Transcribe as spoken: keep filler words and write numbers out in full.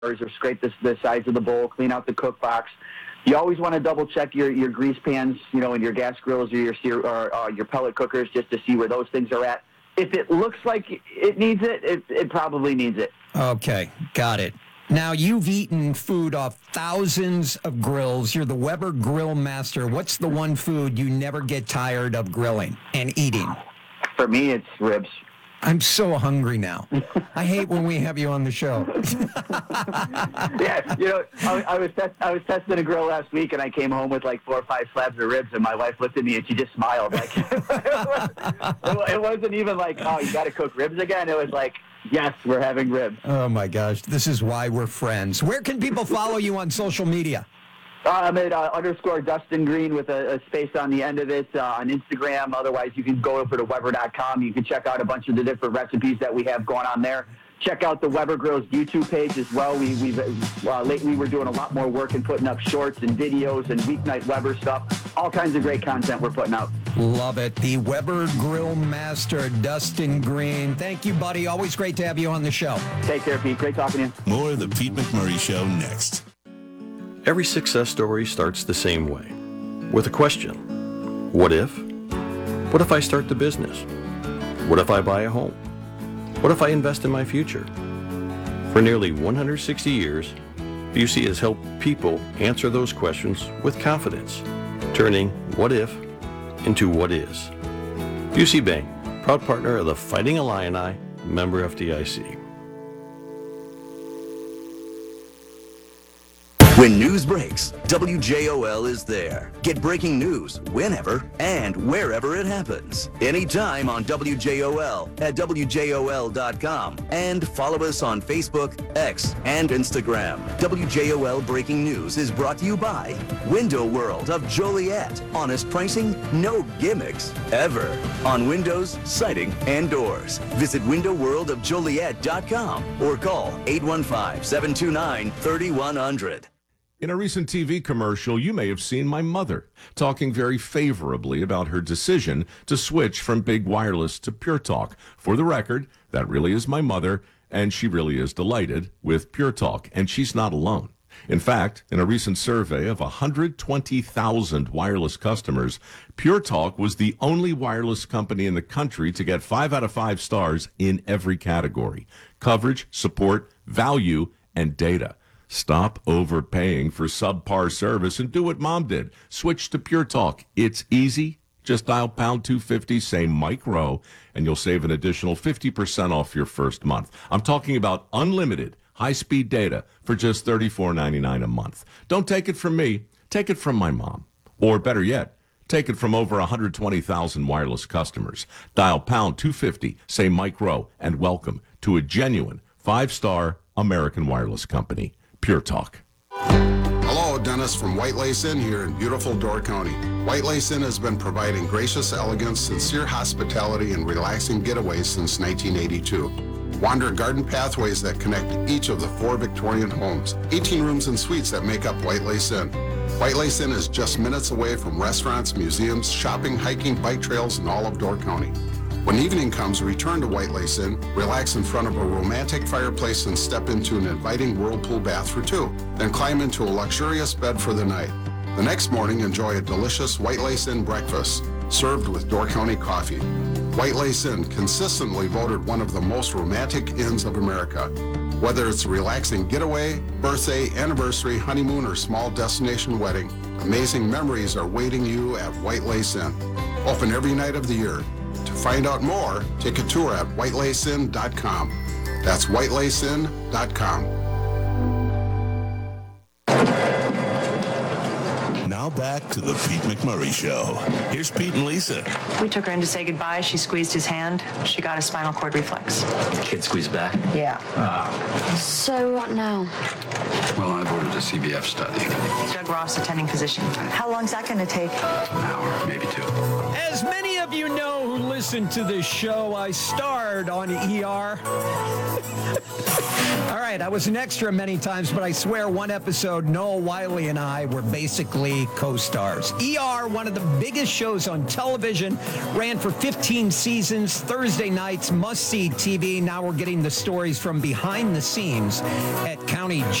or scrape the, the sides of the bowl, clean out the cook box. You always want to double check your, your grease pans, you know, and your gas grills or your sear, or uh, your pellet cookers just to see where those things are at. If it looks like it needs it, it, it probably needs it. Okay, got it. Now, you've eaten food off thousands of grills. You're the Weber Grill Master. What's the one food you never get tired of grilling and eating? For me, it's ribs. I'm so hungry now. I hate when we have you on the show. Yeah, you know, I, I was test, I was testing a grill last week, and I came home with like four or five slabs of ribs, and my wife looked at me and she just smiled. Like it, was, it wasn't even like, oh, you got to cook ribs again. It was like, yes, we're having ribs. Oh my gosh, this is why we're friends. Where can people follow you on social media? Uh, I'm at uh, underscore Dustin Green with a, a space on the end of it uh, on Instagram. Otherwise, you can go over to Weber dot com. You can check out a bunch of the different recipes that we have going on there. Check out the Weber Grills YouTube page as well. We, we've uh, lately we're doing a lot more work and putting up shorts and videos and weeknight Weber stuff. All kinds of great content we're putting out. Love it. The Weber Grill Master, Dustin Green. Thank you, buddy. Always great to have you on the show. Take care, Pete. Great talking to you. More of the Pete McMurray Show next. Every success story starts the same way, with a question. What if? What if I start the business? What if I buy a home? What if I invest in my future? For nearly one hundred sixty years, Busey has helped people answer those questions with confidence, turning what if into what is. Busey Bank, proud partner of the Fighting Illini, member F D I C. When news breaks, W J O L is there. Get breaking news whenever and wherever it happens. Anytime on W J O L at W J O L dot com and follow us on Facebook, X, and Instagram. W J O L Breaking News is brought to you by Window World of Joliet. Honest pricing, no gimmicks, ever. On windows, siding, and doors. Visit window world of joliet dot com or call eight one five, seven two nine, three one zero zero. In a recent T V commercial, you may have seen my mother talking very favorably about her decision to switch from Big Wireless to Pure Talk. For the record, that really is my mother, and she really is delighted with Pure Talk, and she's not alone. In fact, in a recent survey of one hundred twenty thousand wireless customers, Pure Talk was the only wireless company in the country to get five out of five stars in every category: coverage, support, value, and data. Stop overpaying for subpar service and do what Mom did. Switch to Pure Talk. It's easy. Just dial pound two fifty, say Mike Rowe, and you'll save an additional fifty percent off your first month. I'm talking about unlimited high-speed data for just thirty-four ninety-nine a month. Don't take it from me. Take it from my mom. Or better yet, take it from over one hundred twenty thousand wireless customers. Dial pound two fifty, say Mike Rowe, and welcome to a genuine five-star American wireless company. Pure Talk. Hello, Dennis from White Lace Inn here in beautiful Door County. White Lace Inn has been providing gracious elegance, sincere hospitality, and relaxing getaways since nineteen eighty-two. Wander garden pathways that connect each of the four Victorian homes. eighteen rooms and suites that make up White Lace Inn. White Lace Inn is just minutes away from restaurants, museums, shopping, hiking, bike trails, and all of Door County. When evening comes, return to White Lace Inn, relax in front of a romantic fireplace, and step into an inviting whirlpool bath for two. Then climb into a luxurious bed for the night. The next morning, enjoy a delicious White Lace Inn breakfast, served with Door County coffee. White Lace Inn, consistently voted one of the most romantic inns of America. Whether it's a relaxing getaway, birthday, anniversary, honeymoon, or small destination wedding, amazing memories are waiting you at White Lace Inn. Open every night of the year. To find out more, take a tour at white lace inn dot com. That's white lace inn dot com. Now back to the Pete McMurray Show. Here's Pete and Lisa. We took her in to say goodbye. She squeezed his hand. She got a spinal cord reflex. The kid squeezed back? Yeah. Uh, so what now? Well, I've ordered a C V F study. Doug Ross, attending physician. How long's that going to take? An hour, maybe two. As many of you know, know who listened to this show. I starred on E R. All right, I was an extra many times, but I swear one episode, Noah Wiley and I were basically co-stars. E R, one of the biggest shows on television, ran for fifteen seasons, Thursday nights, must-see T V. Now we're getting the stories from behind the scenes at County